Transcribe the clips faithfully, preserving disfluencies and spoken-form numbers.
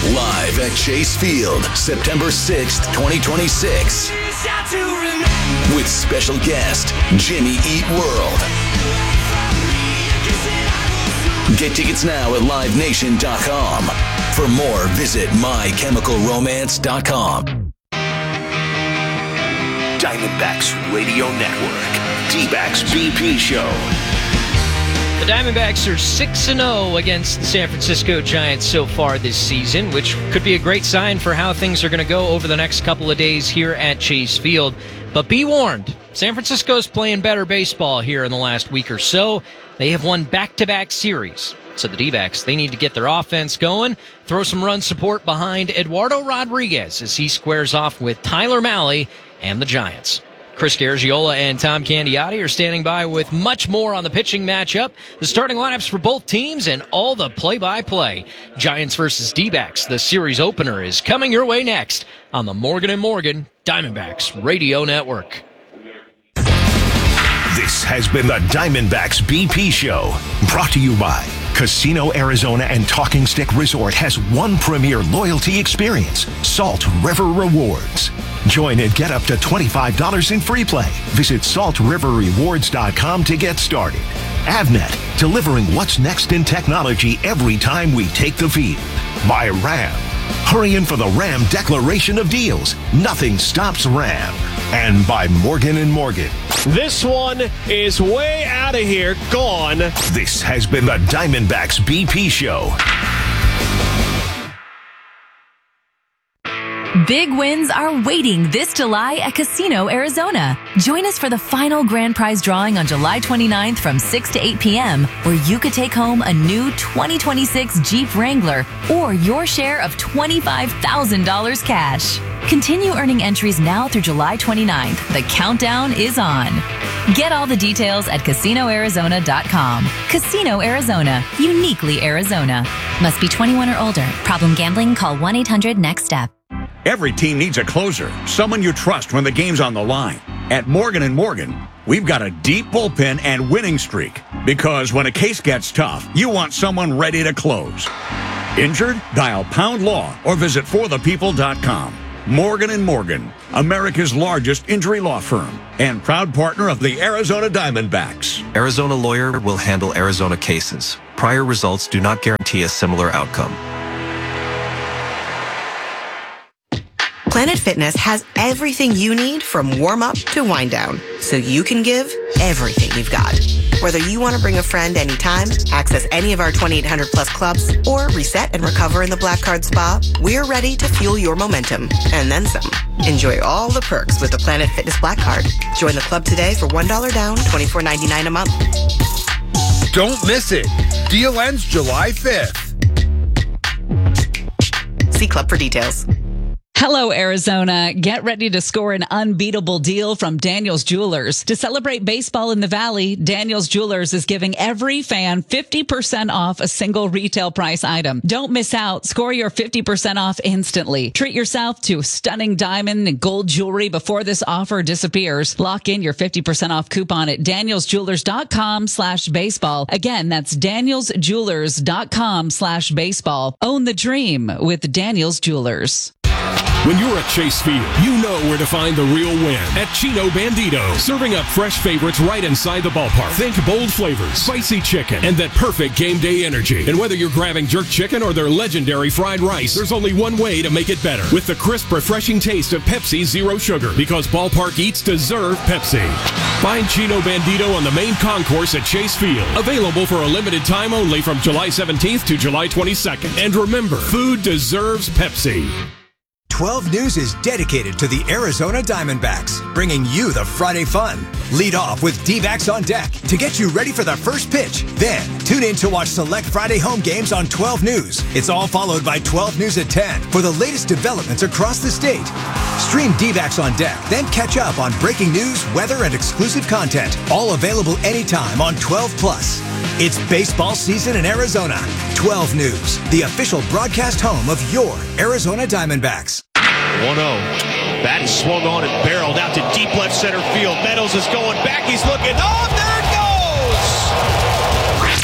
Live at Chase Field, September sixth, twenty twenty-six. With special guest, Jimmy Eat World. Get tickets now at live nation dot com. For more, visit my chemical romance dot com. Diamondbacks Radio Network. D-Backs B P Show. The Diamondbacks are six and oh against the San Francisco Giants so far this season, which could be a great sign for how things are going to go over the next couple of days here at Chase Field. But be warned, San Francisco's playing better baseball here in the last week or so. They have won back-to-back series. So the D-backs, they need to get their offense going, throw some run support behind Eduardo Rodriguez as he squares off with Tyler Mahle and the Giants. Chris Garagiola and Tom Candiotti are standing by with much more on the pitching matchup, the starting lineups for both teams, and all the play-by-play. Giants versus D-backs, the series opener, is coming your way next on the Morgan and Morgan Diamondbacks Radio Network. This has been the Diamondbacks B P Show, brought to you by Casino Arizona and Talking Stick Resort has one premier loyalty experience, Salt River Rewards. Join and get up to twenty-five dollars in free play. Visit salt river rewards dot com to get started. Avnet, delivering what's next in technology every time we take the field. By Ram. Hurry in for the Ram Declaration of Deals. Nothing stops Ram. And by Morgan and Morgan. This one is way out of here. Gone. This has been the Diamondbacks B P Show. Big wins are waiting this July at Casino Arizona. Join us for the final grand prize drawing on July twenty-ninth from six to eight p.m., where you could take home a new twenty twenty-six Jeep Wrangler or your share of twenty-five thousand dollars cash. Continue earning entries now through July twenty-ninth. The countdown is on. Get all the details at casino arizona dot com. Casino Arizona, uniquely Arizona. Must be twenty-one or older. Problem gambling? Call one eight hundred next step. Every team needs a closer, someone you trust when the game's on the line. At Morgan and Morgan, we've got a deep bullpen and winning streak. Because when a case gets tough, you want someone ready to close. Injured? Dial Pound Law or visit for the people dot com. Morgan and Morgan, America's largest injury law firm and proud partner of the Arizona Diamondbacks. Arizona Lawyer will handle Arizona cases. Prior results do not guarantee a similar outcome. Planet Fitness has everything you need from warm-up to wind-down, so you can give everything you've got. Whether you want to bring a friend anytime, access any of our twenty-eight hundred plus clubs, or reset and recover in the Black Card Spa, we're ready to fuel your momentum, and then some. Enjoy all the perks with the Planet Fitness Black Card. Join the club today for one dollar down, twenty-four ninety-nine a month. Don't miss it. Deal ends July fifth. See club for details. Hello, Arizona. Get ready to score an unbeatable deal from Daniels Jewelers. To celebrate baseball in the Valley, Daniels Jewelers is giving every fan fifty percent off a single retail price item. Don't miss out. Score your fifty percent off instantly. Treat yourself to stunning diamond and gold jewelry before this offer disappears. Lock in your fifty percent off coupon at daniels jewelers dot com slash baseball. Again, that's daniels jewelers dot com slash baseball. Own the dream with Daniels Jewelers. When you're at Chase Field, you know where to find the real win. At Chino Bandito, serving up fresh favorites right inside the ballpark. Think bold flavors, spicy chicken, and that perfect game day energy. And whether you're grabbing jerk chicken or their legendary fried rice, there's only one way to make it better. With the crisp, refreshing taste of Pepsi Zero Sugar. Because ballpark eats deserve Pepsi. Find Chino Bandito on the main concourse at Chase Field. Available for a limited time only from July seventeenth to July twenty-second. And remember, food deserves Pepsi. twelve News is dedicated to the Arizona Diamondbacks, bringing you the Friday fun. Lead off with D-backs on deck to get you ready for the first pitch. Then, tune in to watch select Friday home games on twelve News. It's all followed by twelve News at ten for the latest developments across the state. Stream D-backs on deck, then catch up on breaking news, weather, and exclusive content. All available anytime on twelve plus. It's baseball season in Arizona. twelve News, the official broadcast home of your Arizona Diamondbacks. one oh. Bat is swung on and barreled out to deep left center field. Meadows is going back. He's looking. Oh, there it goes!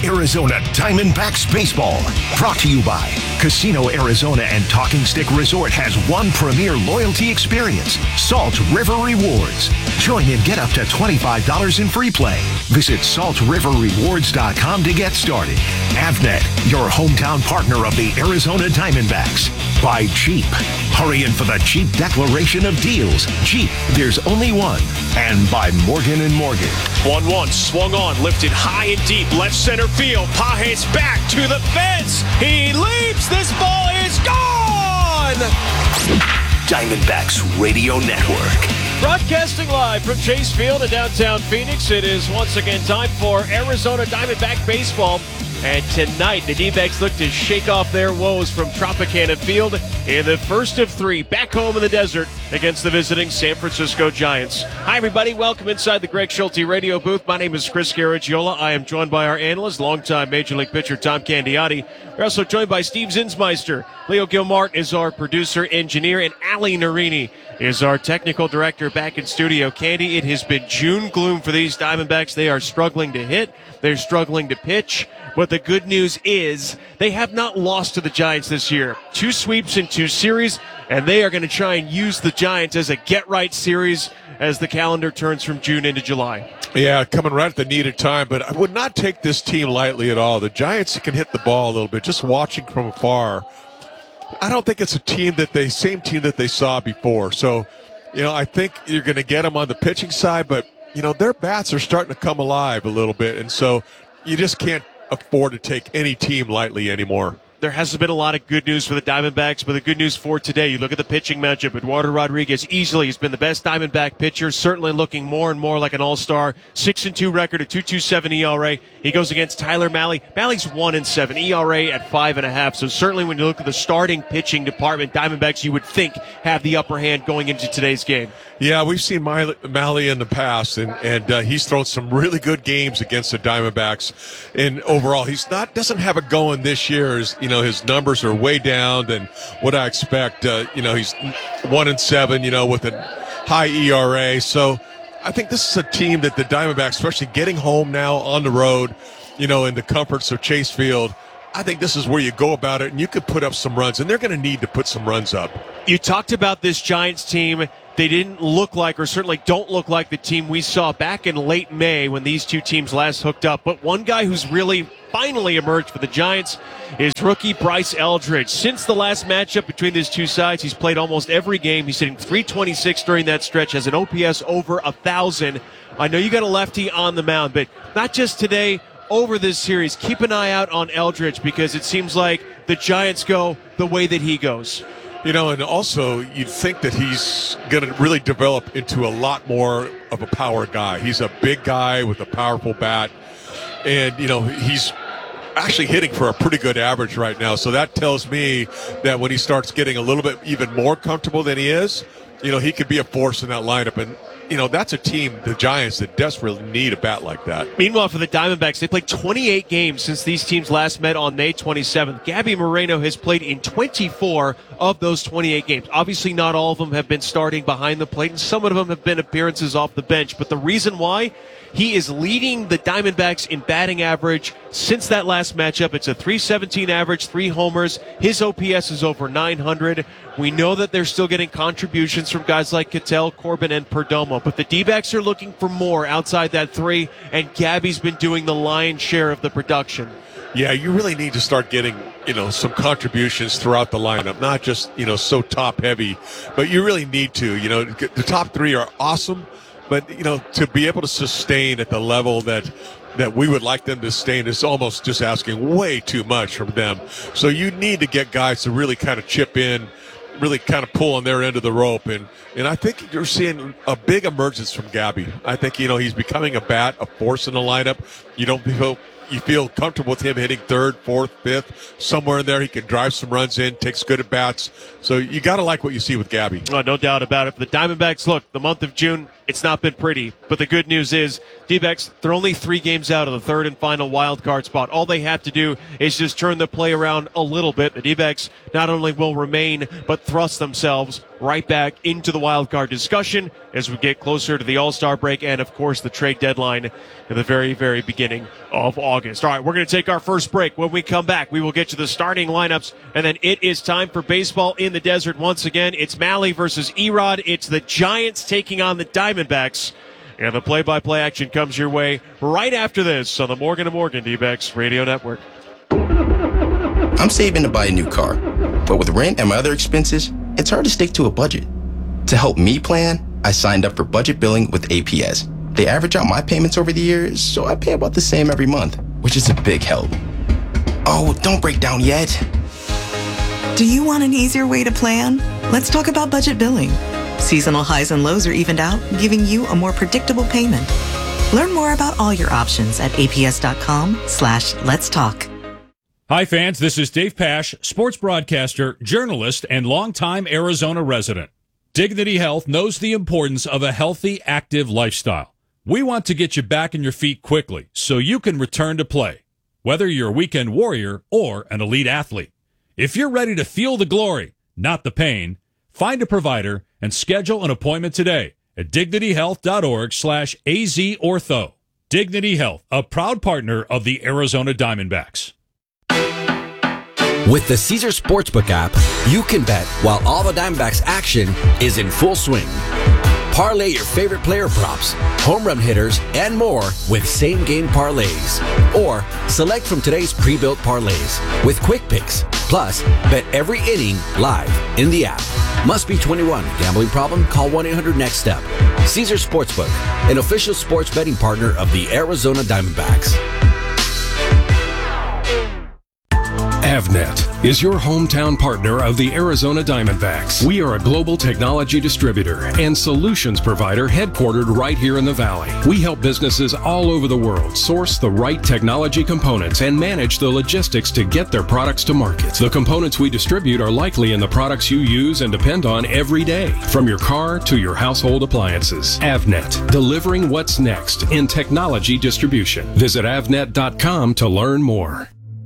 Arizona Diamondbacks Baseball. Brought to you by Casino Arizona and Talking Stick Resort has one premier loyalty experience, Salt River Rewards. Join and get up to twenty-five dollars in free play. Visit salt river rewards dot com to get started. Avnet, your hometown partner of the Arizona Diamondbacks. By Jeep. Hurry in for the Jeep declaration of deals. Jeep, there's only one. And by Morgan and Morgan. one one swung on, lifted high and deep, left center field. Page's back to the fence. He leaps. This ball is gone. Diamondbacks Radio Network. Broadcasting live from Chase Field in downtown Phoenix, it is once again time for Arizona Diamondback baseball. And tonight, the D-backs look to shake off their woes from Tropicana Field in the first of three back home in the desert against the visiting San Francisco Giants. Hi, everybody. Welcome inside the Greg Schulte radio booth. My name is Chris Garagiola. I am joined by our analyst, longtime Major League pitcher Tom Candiotti. We're also joined by Steve Zinsmeister. Leo Gilmart is our producer, engineer, and Ali Narini is our technical director back in studio. Candy, it has been June gloom for these Diamondbacks. They are struggling to hit. They're struggling to pitch. But the good news is they have not lost to the Giants this year. Two sweeps in two series, and they are going to try and use the Giants as a get-right series as the calendar turns from June into July. Yeah, coming right at the needed time, but I would not take this team lightly at all. The Giants can hit the ball a little bit, just watching from afar. I don't think it's a team that they, same team that they saw before. So, you know, I think you're going to get them on the pitching side, but, you know, their bats are starting to come alive a little bit, and so you just can't afford to take any team lightly anymore. There hasn't been a lot of good news for the Diamondbacks, but the good news for today, you look at the pitching matchup. Eduardo Rodriguez easily has been the best Diamondback pitcher, certainly looking more and more like an all-star. six and two record, a two point two seven E R A. He goes against Tyler Mahle. Mahle's one and seven, E R A at five and a half. So certainly when you look at the starting pitching department, Diamondbacks, you would think, have the upper hand going into today's game. Yeah, we've seen Mahle in the past, and, and uh, he's thrown some really good games against the Diamondbacks. And overall, he's not doesn't have it going this year. As, you know, his numbers are way down than what I expect. Uh, you know, he's one and seven, you know, with a high E R A. So I think this is a team that the Diamondbacks, especially getting home now on the road, you know, in the comforts of Chase Field, I think this is where you go about it, and you could put up some runs, and they're going to need to put some runs up. You talked about this Giants team. They didn't look like, or certainly don't look like, the team we saw back in late May when these two teams last hooked up. But one guy who's really finally emerged for the Giants is rookie Bryce Eldridge. Since the last matchup between these two sides, he's played almost every game. He's hitting three twenty-six during that stretch, has an O P S over one thousand. I know you got a lefty on the mound, but not just today, over this series. Keep an eye out on Eldridge because it seems like the Giants go the way that he goes. You know, and also you'd think that he's going to really develop into a lot more of a power guy. He's a big guy with a powerful bat, and, you know, he's actually hitting for a pretty good average right now. So that tells me that when he starts getting a little bit even more comfortable than he is, you know, he could be a force in that lineup. And, you know, that's a team, the Giants, that desperately need a bat like that. Meanwhile, for the Diamondbacks, they played twenty-eight games since these teams last met on May twenty-seventh. Gabby Moreno has played in twenty-four of those twenty-eight games. Obviously, not all of them have been starting behind the plate, and some of them have been appearances off the bench. But the reason why, he is leading the Diamondbacks in batting average since that last matchup. It's a three seventeen average, three homers. His O P S is over nine hundred. We know that they're still getting contributions from guys like Ketel, Corbin, and Perdomo, but the D-backs are looking for more outside that three, and Gabby's been doing the lion's share of the production. Yeah, you really need to start getting, you know, some contributions throughout the lineup, not just, you know, so top-heavy, but you really need to. You know, the top three are awesome, but, you know, to be able to sustain at the level that that we would like them to sustain is almost just asking way too much from them. So you need to get guys to really kind of chip in, really kind of pull on their end of the rope. And, and I think you're seeing a big emergence from Gabby. I think, you know, he's becoming a bat, a force in the lineup. You don't feel, you feel comfortable with him hitting third, fourth, fifth, somewhere in there. He can drive some runs in, takes good at bats. So you got to like what you see with Gabby. Oh, no doubt about it. For the Diamondbacks, look, the month of June, it's not been pretty. But the good news is, D-backs, they're only three games out of the third and final wild card spot. All they have to do is just turn the play around a little bit. The D-backs not only will remain, but thrust themselves right back into the wild card discussion as we get closer to the All-Star break and, of course, the trade deadline at the very, very beginning of August. All right, we're going to take our first break. When we come back, we will get to the starting lineups, and then it is time for baseball in the desert once again. It's Malley versus Erod. It's the Giants taking on the Diamondbacks. And the play-by-play action comes your way right after this on the Morgan and Morgan D-backs Radio Network. I'm saving to buy a new car, but with rent and my other expenses, it's hard to stick to a budget. To help me plan, I signed up for budget billing with A P S. They average out my payments over the years, so I pay about the same every month, which is a big help. Oh, don't break down yet. Do you want an easier way to plan? Let's talk about budget billing. Seasonal highs and lows are evened out, giving you a more predictable payment. Learn more about all your options at aps.com slash let's talk. Hi, fans. This is Dave Pasch, sports broadcaster, journalist, and longtime Arizona resident. Dignity Health knows the importance of a healthy, active lifestyle. We want to get you back on your feet quickly so you can return to play, whether you're a weekend warrior or an elite athlete. If you're ready to feel the glory, not the pain, find a provider and schedule an appointment today at dignityhealth.org slash azortho. Dignity Health, a proud partner of the Arizona Diamondbacks. With the Caesar Sportsbook app, you can bet while all the Diamondbacks action is in full swing. Parlay your favorite player props, home run hitters, and more with same-game parlays. Or select from today's pre-built parlays with quick picks. Plus, bet every inning live in the app. Must be twenty-one. Gambling problem? Call one eight hundred next step. Caesar Sportsbook, an official sports betting partner of the Arizona Diamondbacks. Avnet is your hometown partner of the Arizona Diamondbacks. We are a global technology distributor and solutions provider headquartered right here in the Valley. We help businesses all over the world source the right technology components and manage the logistics to get their products to market. The components we distribute are likely in the products you use and depend on every day, from your car to your household appliances. Avnet, delivering what's next in technology distribution. Visit avnet dot com to learn more.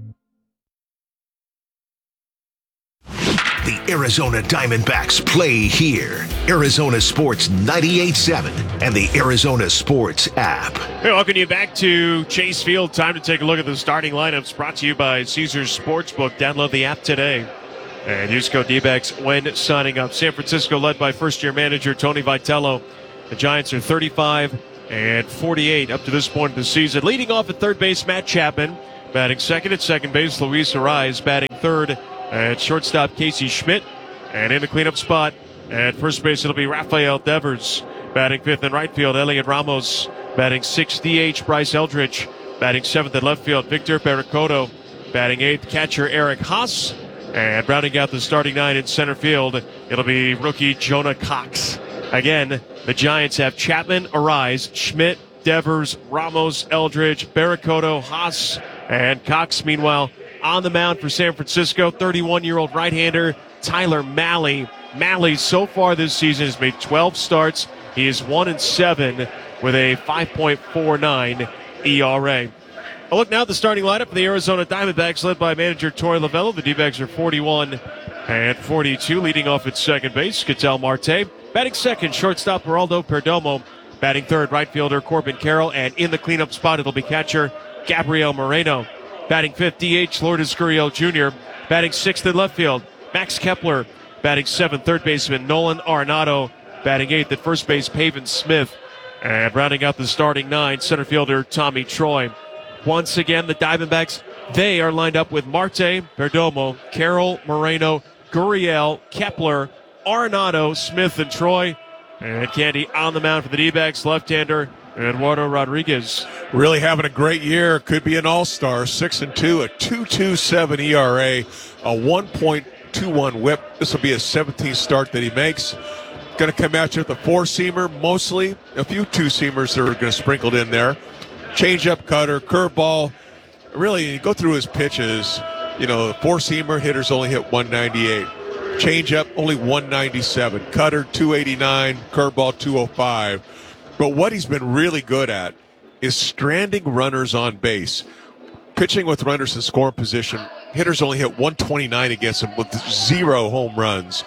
The Arizona Diamondbacks play here. Arizona Sports ninety-eight point seven and the Arizona Sports app. Hey, welcome you back to Chase Field. Time to take a look at the starting lineups brought to you by Caesars Sportsbook. Download the app today and use code D-backs when signing up. San Francisco led by first-year manager Tony Vitello. The Giants are thirty-five and forty-eight up to this point of the season. Leading off at third base, Matt Chapman. Batting second at second base, Luis Arraez. Batting third at shortstop, Casey Schmidt. And in the cleanup spot at first base, it'll be Rafael Devers. Batting fifth in right field, Elliot Ramos. Batting sixth, D H, Bryce Eldridge. Batting seventh at left field, Victor Barracoto. Batting eighth, catcher Eric Haas. And rounding out the starting nine in center field, it'll be rookie Jonah Cox. Again, the Giants have Chapman, Arraez, Schmidt, Devers, Ramos, Eldridge, Barracoto, Haas, and Cox. Meanwhile, on the mound for San Francisco, thirty-one-year-old right-hander Tyler Malley. Malley, so far this season, has made twelve starts. He is one and seven with a five point four nine E R A. A look now at the starting lineup for the Arizona Diamondbacks, led by manager Torey Lovullo. The D-backs are forty-one and forty-two. Leading off at second base, Ketel Marte. Batting second, shortstop Geraldo Perdomo. Batting third, right fielder Corbin Carroll. And in the cleanup spot, it'll be catcher Gabriel Moreno. Batting fifth, D H, Lourdes Gurriel Junior Batting sixth in left field, Max Kepler. Batting seventh, third baseman Nolan Arenado. Batting eighth at first base, Pavin Smith. And rounding out the starting nine, center fielder Tommy Troy. Once again, the Diamondbacks, they are lined up with Marte, Perdomo, Carroll, Moreno, Gurriel, Kepler, Arenado, Smith, and Troy. And Candy on the mound for the D-backs, left-hander Eduardo Rodriguez. Really having a great year. Could be an all-star. Six and two, a two point two seven E R A, a one point two one whip. This will be his seventeenth start that he makes. Going to come at you with a four-seamer, mostly. A few two-seamers are going to sprinkled in there. Change-up, cutter, curveball. Really, you go through his pitches. You know, four-seamer hitters only hit one ninety-eight. Change-up, only one ninety-seven. Cutter, two eighty-nine. Curveball, two oh five. But what he's been really good at is stranding runners on base. Pitching with runners in scoring position, hitters only hit one twenty-nine against him with zero home runs.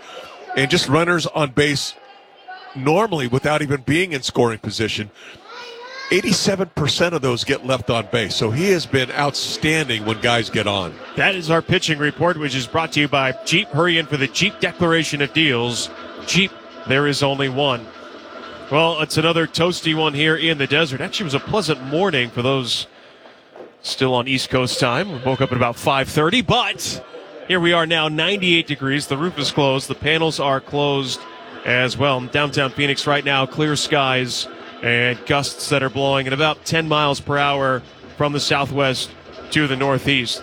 and just runners on base normally without even being in scoring position. eighty-seven percent of those get left on base. So he has been outstanding when guys get on. That is our pitching report, which is brought to you by Jeep. Hurry in for the Jeep Declaration of Deals. Jeep, there is only one. Well, it's another toasty one here in the desert. Actually, it was a pleasant morning for those still on East Coast time. We woke up at about five thirty, but here we are now, ninety-eight degrees. The roof is closed. The panels are closed as well. Downtown Phoenix right now, clear skies and gusts that are blowing at about ten miles per hour from the southwest to the northeast.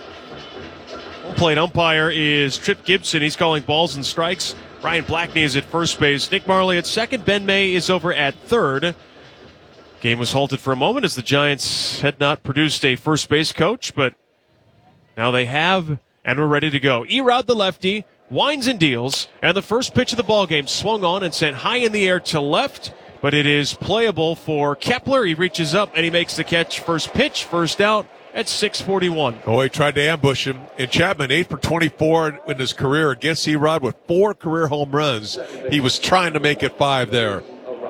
Plate umpire is Trip Gibson. He's calling balls and strikes. Ryan Blackney is at first base. Nick Marley at second. Ben May is over at third. Game was halted for a moment as the Giants had not produced a first base coach, but now they have, and we're ready to go. Erod, the lefty, winds and deals, and the first pitch of the ballgame swung on and sent high in the air to left, but it is playable for Kepler. He reaches up and he makes the catch. First pitch, first out at six forty-one. Oh, he tried to ambush him. And Chapman, eight for twenty-four in his career against Erod with four career home runs. He was trying to make it five there.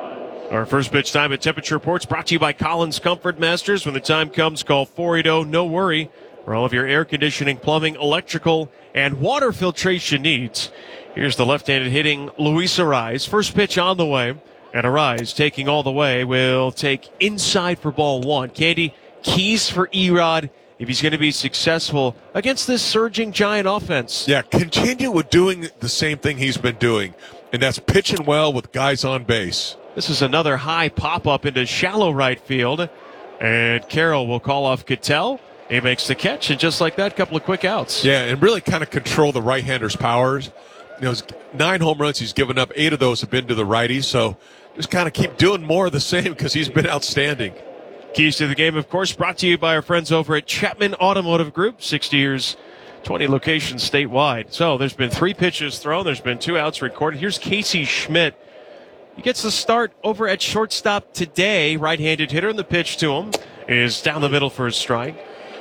Our first pitch time and temperature reports brought to you by Collins Comfort Masters. When the time comes, call four eight zero, no worry, for all of your air conditioning, plumbing, electrical, and water filtration needs. Here's the left-handed hitting Luis Arraez. First pitch on the way, and Arraez taking all the way will take inside for ball one. Candy, keys for Erod if he's going to be successful against this surging Giant offense. Yeah, continue with doing the same thing he's been doing, and that's pitching well with guys on base. This is another high pop-up into shallow right field, and Carroll will call off Cattell. He makes the catch, and just like that, a couple of quick outs. Yeah, and really kind of control the right-hander's powers. You know, nine home runs he's given up, eight of those have been to the righties, so just kind of keep doing more of the same because he's been outstanding. Keys to the game, of course, brought to you by our friends over at Chapman Automotive Group. sixty years, twenty locations statewide. So there's been three pitches thrown. There's been two outs recorded. Here's Casey Schmidt. He gets the start over at shortstop today. Right-handed hitter, and the pitch to him is down the middle for a strike.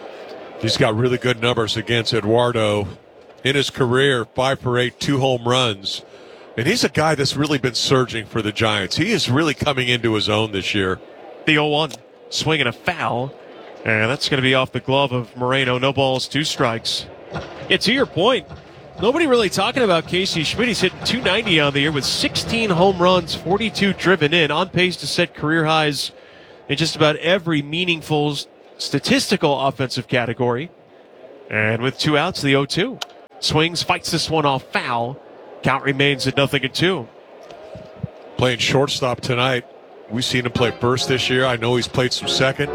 He's got really good numbers against Eduardo. In his career, five for eight, two home runs. And he's a guy that's really been surging for the Giants. He is really coming into his own this year. The oh one, swinging a foul. And that's going to be off the glove of Moreno. No balls, two strikes. Yeah, to your point, nobody really talking about Casey Schmidt. He's hitting two ninety on the year with sixteen home runs, forty-two driven in, on pace to set career highs in just about every meaningful statistical offensive category. And with two outs, the oh two. Swings, fights this one off foul. Count remains at nothing and two. Playing shortstop tonight. We've seen him play first this year. I know he's played some second.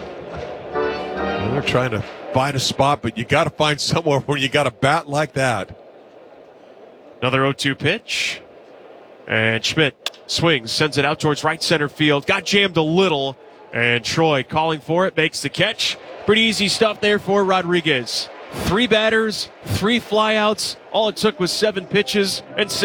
And they're trying to find a spot, but you got to find somewhere where you got a bat like that. Another oh two pitch. And Schmidt swings, sends it out towards right center field. Got jammed a little. And Troy calling for it, makes the catch. Pretty easy stuff there for Rodriguez. Three batters, three flyouts. All it took was seven pitches and six.